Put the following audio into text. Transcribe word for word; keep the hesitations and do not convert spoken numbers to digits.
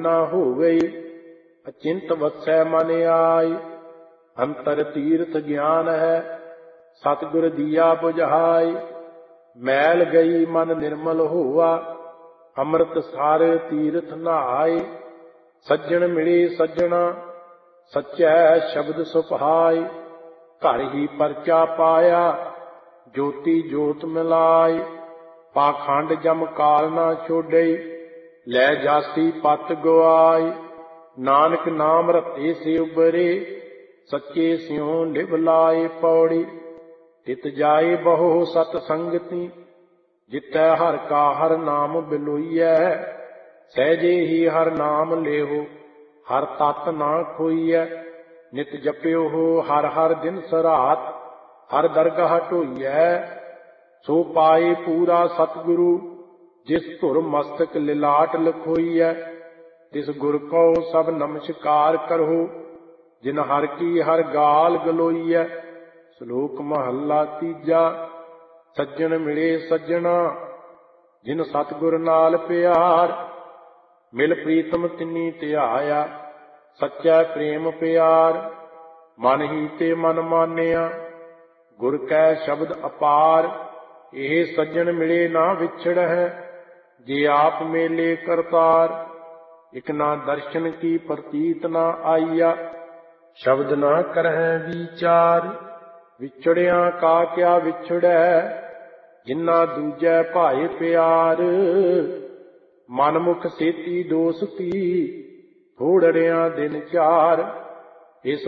ਨਾ ਹੋਵੇ। ਅਚਿੰਤ ਵਸੈ ਮਨ ਆਈ, ਅੰਤਰ ਤੀਰਥ ਗਿਆਨ ਹੈ, ਸਤਿਗੁਰ ਦੀਆ ਬੁਝਾਈ। ਮੈਲ ਗਈ ਮਨ ਨਿਰਮਲ ਹੋਆ, ਅੰਮ੍ਰਿਤ ਸਾਰ ਤੀਰਥ ਨਹਾਏ। ਸੱਜਣ ਮਿਲੇ ਸੱਜਣਾ, ਸੱਚੈ ਸ਼ਬਦ ਸੁਭਾਈ। ਘਰ ਹੀ ਪਰਚਾ ਪਾਇਆ, ਜੋਤੀ ਜੋਤ ਮਿਲਾਈ। ਪਾਖੰਡ ਜਮ ਕਾਲ ਨਾ ਛੋਡਈ, ਲੈ ਜਾਸੀ ਪਤ ਗਵਾਈ। ਨਾਨਕ ਨਾਮ ਰਤੇ ਸੇ ਉਬਰੇ, ਸੱਚੇ ਸਿਉ ਲਿਵ ਲਾਏ ਪੌੜੀ। ਤਿਤ ਜਾਏ ਬਹੁ ਸਤ ਸੰਗਤੀ, ਜਿਤੈ ਹਰਿ ਕਾ ਹਰਿ ਨਾਮ ਬਿਲੋਈਐ। ਸਹਿਜੇ ਹੀ ਹਰਿ ਨਾਮ ਲੇਹੁ, ਹਰਿ ਤਤ ਨਾ ਖੋਈਐ। ਨਿਤ ਜਪਿਓ ਹੋ ਹਰਿ ਹਰਿ ਦਿਨ ਸਰਾਤ, ਹਰਿ ਦਰਗਾਹ ਢੋਈਐ। ਸੋ ਪਾਏ ਪੂਰਾ ਸਤਿਗੁਰੂ, ਜਿਸ ਧੁਰ ਮਸਤਕ ਲਿਲਾਟ ਲਖੋਈਐ। ਤਿਸ ਗੁਰ ਕਉ ਸਭ ਨਮਸਕਾਰ ਕਰਹੁ, ਜਿਨ ਹਰਿ ਕੀ ਹਰਿ ਗਾਲ ਗਲੋਈਐ। ਸ਼ਲੋਕ ਮਹੱਲਾ ਤੀਜਾ। ਸੱਜਣ ਮਿਲੇ ਸੱਜਣਾ, ਜਿਨ ਸਤਿਗੁਰ ਨਾਲ ਪਿਆਰ। ਮਿਲ ਪ੍ਰੀਤਮ ਤਿਨੀ ਧਿਆਇਆ, ਸੱਚਾ ਪ੍ਰੇਮ ਪਿਆਰ। ਮਨ ਹੀ ਤੇ ਮਨ ਮਾਨਿਆ, ਗੁਰ ਕੈ ਸ਼ਬਦ ਅਪਾਰ। ਇਹ ਸੱਜਣ ਮਿਲੇ ਨਾ ਵਿਛੜਹਿ, ਜੇ ਆਪ ਮੇਲੇ ਕਰਤਾਰ। ਇਕ ਨਾ ਦਰਸ਼ਨ ਕੀ ਪ੍ਰਤੀਤ ਨਾ ਆਈਆ, ਸ਼ਬਦ ਨਾ ਕਰਹਿ ਵਿਚਾਰ। ਵਿਛੜਿਆਂ ਕਾ ਕਿਆ ਵਿਛੜੈ, ਜਿਨ੍ਹਾਂ ਦੂਜੈ ਭਾਏ ਪਿਆਰ। ਮਨਮੁਖ ਸੇਤੀ ਦੋਸਤੀ, ਥੋੜੜਿਆਂ ਦਿਨ ਚਾਰ।